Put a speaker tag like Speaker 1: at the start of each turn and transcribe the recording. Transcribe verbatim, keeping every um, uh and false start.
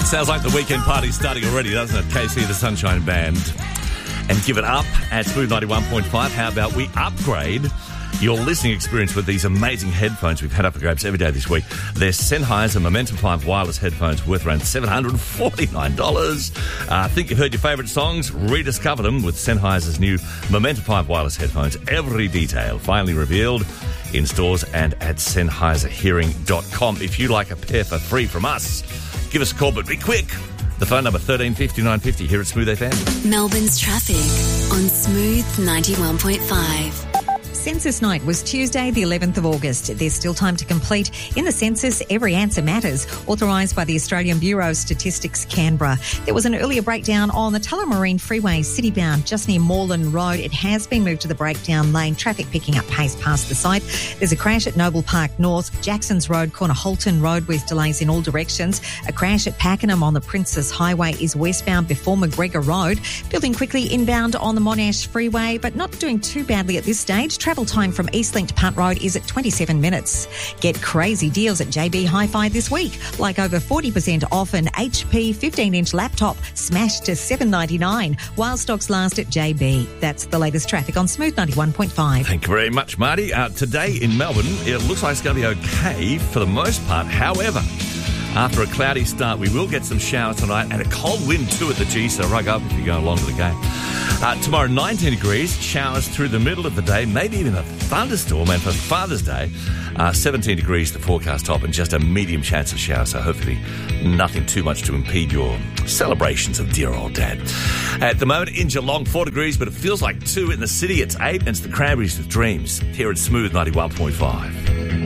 Speaker 1: Sounds like the weekend party's starting already, doesn't it? K C, the Sunshine Band. And give it up at Smooth ninety-one point five. How about we upgrade your listening experience with these amazing headphones we've had up for grabs every day this week? They're Sennheiser Momentum five wireless headphones worth around seven hundred forty-nine dollars. I uh, think you've heard your favourite songs. Rediscover them with Sennheiser's new Momentum five wireless headphones. Every detail finally revealed in stores and at Sennheiser Hearing dot com. If you like a pair for free from us, give us a call, but be quick. The phone number thirteen fifty nine fifty here at Smooth F M.
Speaker 2: Melbourne's traffic on Smooth ninety-one point five.
Speaker 3: Census night was Tuesday, the eleventh of August. There's still time to complete. In the census, every answer matters. Authorised by the Australian Bureau of Statistics, Canberra. There was an earlier breakdown on the Tullamarine Freeway, citybound, just near Moreland Road. It has been moved to the breakdown lane. Traffic picking up pace past the site. There's a crash at Noble Park North, Jacksons Road, corner Holton Road with delays in all directions. A crash at Pakenham on the Princess Highway is westbound before McGregor Road. Building quickly inbound on the Monash Freeway, but not doing too badly at this stage. Travel time from Eastlink to Punt Road is at twenty-seven minutes. Get crazy deals at J B Hi-Fi this week, like over forty percent off an H P fifteen inch laptop smashed to seven ninety-nine while stocks last at J B. That's the latest traffic on Smooth ninety-one point five.
Speaker 1: Thank you very much, Marty. Uh, today in Melbourne, it looks like it's going to be okay for the most part. However, after a cloudy start, we will get some showers tonight and a cold wind too at the G, so rug up if you're going along to the game. Uh, tomorrow, nineteen degrees, showers through the middle of the day, maybe even a thunderstorm. And for Father's Day, uh, seventeen degrees the forecast top and just a medium chance of showers, so hopefully nothing too much to impede your celebrations of dear old Dad. At the moment, in Geelong, four degrees, but it feels like two. In the city, it's eight, and it's the Cranberries with Dreams here at Smooth ninety-one point five.